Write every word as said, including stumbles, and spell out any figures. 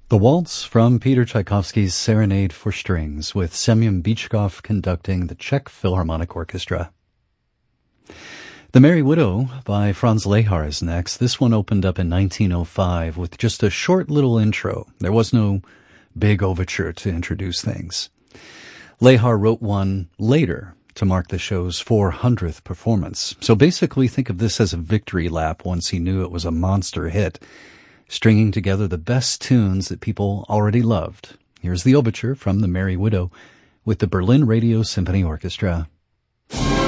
The waltz from Peter Tchaikovsky's Serenade for Strings, with Semyon Bychkov conducting the Czech Philharmonic Orchestra. The Merry Widow by Franz Lehár is next. This one opened up in nineteen oh five with just a short little intro. There was no big overture to introduce things. Lehár wrote one later to mark the show's four hundredth performance. So basically think of this as a victory lap once he knew it was a monster hit, stringing together the best tunes that people already loved. Here's the overture from The Merry Widow with the Berlin Radio Symphony Orchestra.